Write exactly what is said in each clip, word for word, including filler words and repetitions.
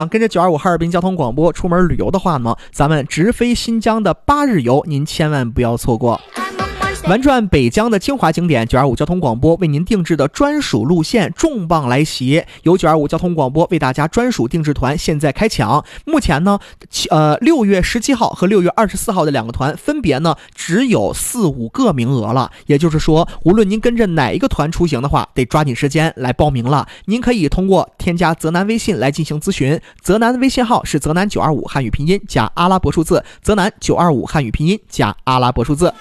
跟着九二五哈尔滨交通广播出门旅游的话呢，咱们直飞新疆的八日游您千万不要错过。玩转北疆的精华景点，九二五交通广播为您定制的专属路线重磅来袭，由九二五交通广播为大家专属定制团现在开抢。目前呢，呃，六月十七号和六月二十四号的两个团分别呢只有四五个名额了，也就是说，无论您跟着哪一个团出行的话，得抓紧时间来报名了。您可以通过添加泽南微信来进行咨询，泽南的微信号是泽南九二五汉语拼音加阿拉伯数字，泽南九二五汉语拼音加阿拉伯数字。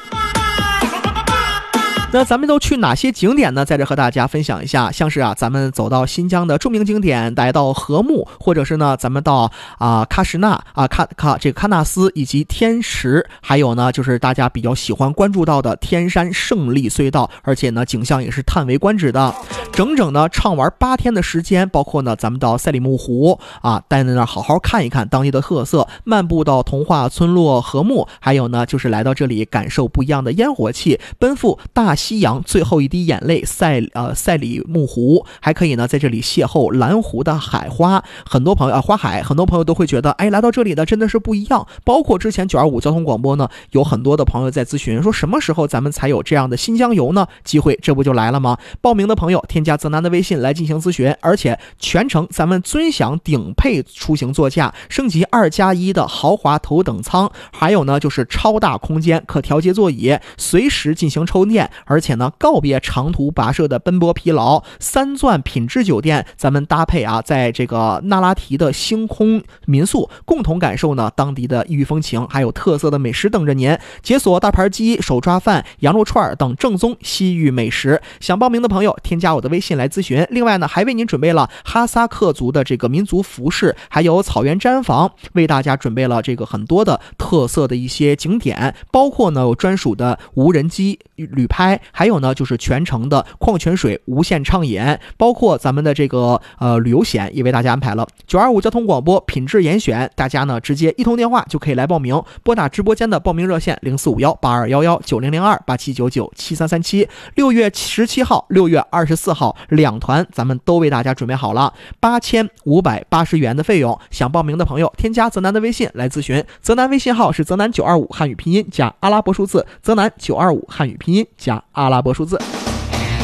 那咱们都去哪些景点呢？在这和大家分享一下，像是啊，咱们走到新疆的著名景点，来到禾木，或者是呢，咱们到啊喀什纳啊喀喀这个喀纳斯以及天池，还有呢，就是大家比较喜欢关注到的天山胜利隧道，而且呢，景象也是叹为观止的。整整呢畅玩八天的时间，包括呢，咱们到赛里木湖啊，待在那儿好好看一看当地的特色，漫步到童话村落禾木，还有呢，就是来到这里感受不一样的烟火气，奔赴大西洋最后一滴眼泪赛呃赛里木湖，还可以呢在这里邂逅蓝湖的海花，很多朋友啊花海，很多朋友都会觉得，哎，来到这里的真的是不一样。包括之前九二五交通广播呢，有很多的朋友在咨询说，什么时候咱们才有这样的新疆游呢？机会这不就来了吗？报名的朋友添加泽南的微信来进行咨询，而且全程咱们尊享顶配出行座驾，升级二加一的豪华头等舱，还有呢就是超大空间可调节座椅，随时进行充电，而且呢告别长途跋涉的奔波疲劳。三钻品质酒店咱们搭配啊，在这个那拉提的星空民宿，共同感受呢当地的异域风情，还有特色的美食等着您。解锁大盘鸡、手抓饭、羊肉串等正宗西域美食。想报名的朋友添加我的微信来咨询。另外呢，还为您准备了哈萨克族的这个民族服饰，还有草原毡房，为大家准备了这个很多的特色的一些景点，包括呢有专属的无人机旅拍，还有呢就是全程的矿泉水无限畅饮，包括咱们的这个呃旅游险也为大家安排了。九二五交通广播品质严选，大家呢直接一通电话就可以来报名，拨打直播间的报名热线零四五幺八二幺幺九零零二八七九九七三三七。六月十七号、六月二十四号两团咱们都为大家准备好了，八千五百八十元的费用。想报名的朋友添加泽南的微信来咨询，泽南微信号是泽南九二五汉语拼音加阿拉伯数字，泽南九二五汉语拼音加阿拉伯数字。